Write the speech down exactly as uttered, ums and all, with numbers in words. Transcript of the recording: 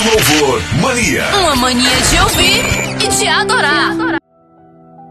Louvor Mania. Uma mania de ouvir e de adorar.